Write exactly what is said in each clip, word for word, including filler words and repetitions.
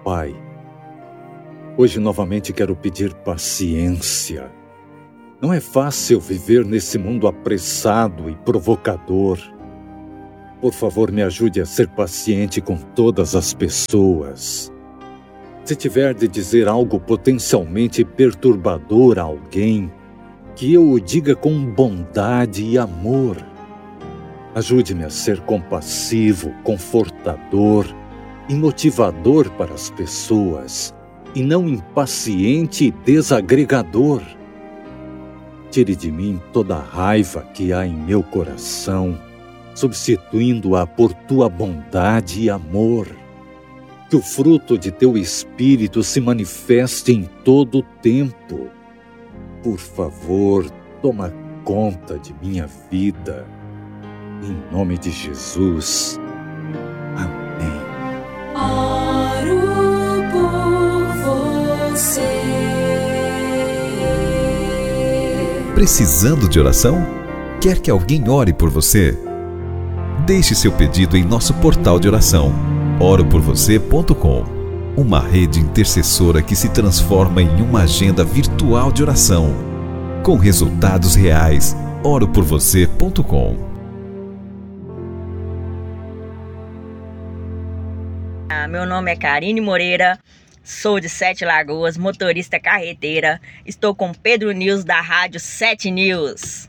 Pai, hoje novamente quero pedir paciência. Não é fácil viver nesse mundo apressado e provocador. Por favor, me ajude a ser paciente com todas as pessoas. Se tiver de dizer algo potencialmente perturbador a alguém, que eu o diga com bondade e amor. Ajude-me a ser compassivo, confortador e motivador para as pessoas, e não impaciente e desagregador. Tire de mim toda a raiva que há em meu coração, substituindo-a por tua bondade e amor. Que o fruto de teu Espírito se manifeste em todo o tempo. Por favor, toma conta de minha vida. Em nome de Jesus. Amém. Oro por você. Precisando de oração? Quer que alguém ore por você? Deixe seu pedido em nosso portal de oração, oro por você ponto com. Uma rede intercessora que se transforma em uma agenda virtual de oração, com resultados reais. oro por você ponto com. Meu nome é Karine Moreira, sou de Sete Lagoas, motorista carreteira. Estou com Pedro News da Rádio Sete News.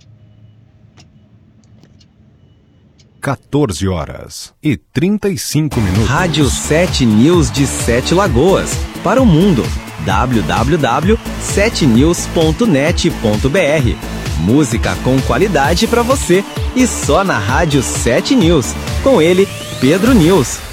quatorze horas e trinta e cinco minutos. Rádio Sete News de Sete Lagoas, para o mundo. w w w ponto sete news ponto net ponto b r. Música com qualidade para você e só na Rádio Sete News. Com ele, Pedro News.